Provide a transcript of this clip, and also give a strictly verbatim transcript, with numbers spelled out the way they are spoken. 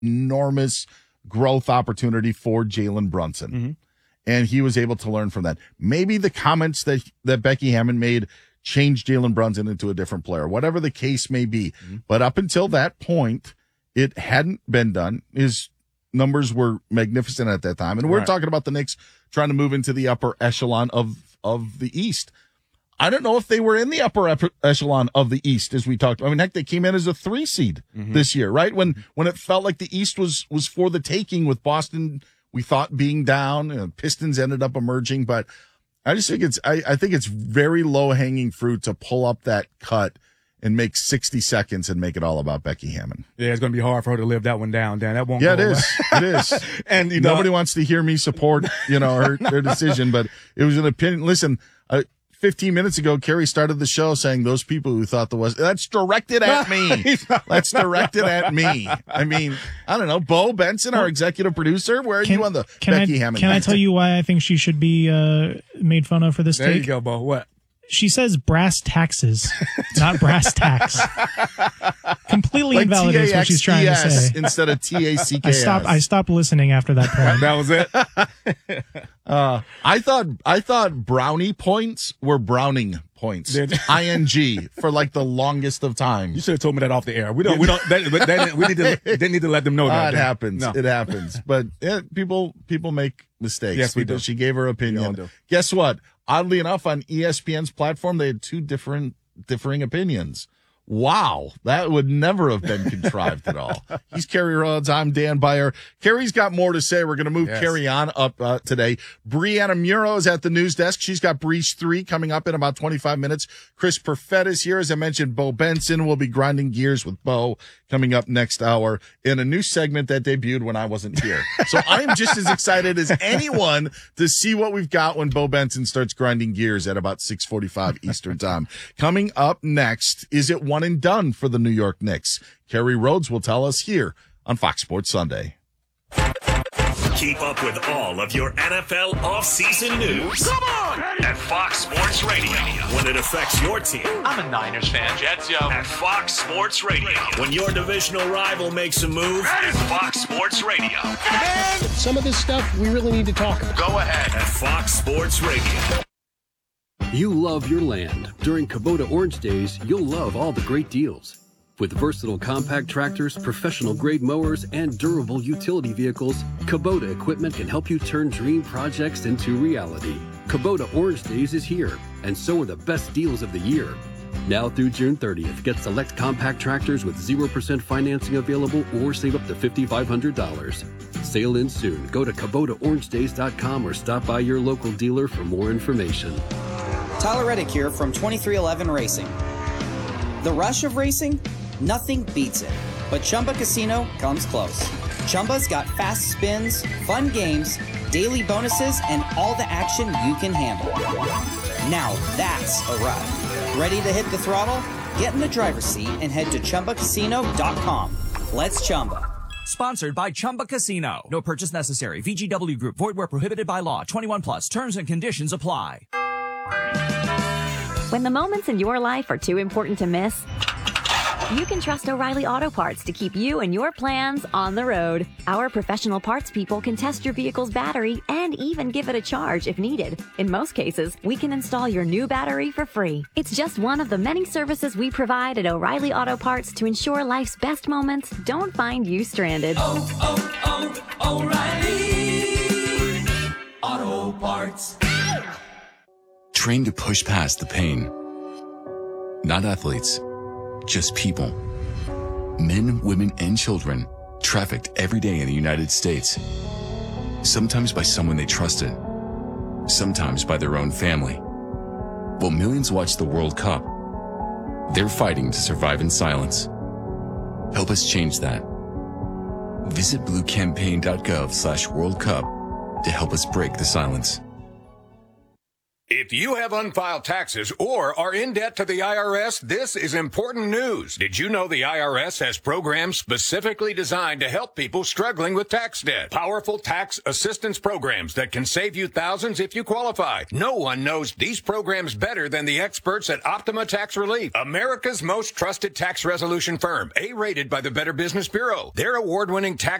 enormous growth opportunity for Jalen Brunson. Mm-hmm. And he was able to learn from that. Maybe the comments that, that Becky Hammon made changed Jalen Brunson into a different player, whatever the case may be. Mm-hmm. But up until that point, it hadn't been done. His numbers were magnificent at that time. And we're right. talking about the Knicks trying to move into the upper echelon of, of the East. I don't know if they were in the upper echelon of the East, as we talked. I mean, heck, they came in as a three seed mm-hmm. this year, right? When, when it felt like the East was, was for the taking with Boston, we thought being down, you know, Pistons ended up emerging, but I just think it's, I, I think it's very low hanging fruit to pull up that cut and make sixty seconds and make it all about Becky Hammon. Yeah, it's going to be hard for her to live that one down, Dan. That won't Yeah, go it is. It is. And you know, nobody wants to hear me support, you know, her, her decision, but it was an opinion. Listen, uh, fifteen minutes ago, Carrie started the show saying those people who thought the West, that's directed at me. That's directed at me. I mean, I don't know. Bo Benson, our executive producer, where are can, you on the can Becky I, Hammon? Can I tell you why I think she should be uh, made fun of for this there take? There you go, Bo. What? She says brass taxes, not brass tacks. Completely like invalidates what she's trying to say. Instead of T A C K S. I stopped, I stopped listening after that point. That was it? uh, I thought I thought brownie points were Browning points. I N G for like the longest of time. You should have told me that off the air. We don't, we don't, that, that, we need to, they need to let them know that. Uh, it happens. No. It happens. But yeah, people, people make mistakes. Yes, we do. She gave her opinion. Guess what? Oddly enough, on E S P N's platform, they had two different, differing opinions. Wow, that would never have been contrived at all. He's Kerry Rhodes. I'm Dan Beyer. Kerry's got more to say. We're going to move yes. Kerry on up uh, today. Brianna Muro is at the news desk. She's got Breach three coming up in about twenty-five minutes. Chris Perfett is here. As I mentioned, Bo Benson will be grinding gears with Bo coming up next hour in a new segment that debuted when I wasn't here. So I am just as excited as anyone to see what we've got when Bo Benson starts grinding gears at about six forty-five Eastern time. Coming up next, is it one and done for the New York Knicks? Kerry Rhodes will tell us here on Fox Sports Sunday. Keep up with all of your N F L offseason news. Come on! At Fox Sports Radio. When it affects your team. I'm a Niners fan. Jets, yo. At Fox Sports Radio. When your divisional rival makes a move. At Fox Sports Radio. And some of this stuff we really need to talk about. Go ahead. At Fox Sports Radio. You love your land. During Kubota Orange Days, you'll love all the great deals. With versatile compact tractors, professional-grade mowers, and durable utility vehicles, Kubota equipment can help you turn dream projects into reality. Kubota Orange Days is here, and so are the best deals of the year. Now through June thirtieth, get select compact tractors with zero percent financing available or save up to five thousand five hundred dollars. Sale in soon. Go to Kubota Orange Days dot com or stop by your local dealer for more information. Tyler Reddick here from twenty-three eleven Racing. The rush of racing? Nothing beats it. But Chumba Casino comes close. Chumba's got fast spins, fun games, daily bonuses, and all the action you can handle. Now that's a ride. Ready to hit the throttle? Get in the driver's seat and head to Chumba Casino dot com. Let's Chumba. Sponsored by Chumba Casino. No purchase necessary. V G W Group. Void where prohibited by law. twenty-one plus. Terms and conditions apply. When the moments in your life are too important to miss, you can trust O'Reilly Auto Parts to keep you and your plans on the road. Our professional parts people can test your vehicle's battery and even give it a charge if needed. In most cases, we can install your new battery for free. It's just one of the many services we provide at O'Reilly Auto Parts to ensure life's best moments don't find you stranded. Oh, oh, oh, O'Reilly Auto Parts. Trained to push past the pain. Not athletes, just people. Men, women, and children trafficked every day in the United States. Sometimes by someone they trusted, sometimes by their own family. While millions watch the World Cup, they're fighting to survive in silence. Help us change that. Visit blue campaign dot gov slash World Cup to help us break the silence. If you have unfiled taxes or are in debt to the I R S, this is important news. Did you know the I R S has programs specifically designed to help people struggling with tax debt? Powerful tax assistance programs that can save you thousands if you qualify. No one knows these programs better than the experts at Optima Tax Relief, America's most trusted tax resolution firm, A-rated by the Better Business Bureau. Their award-winning tax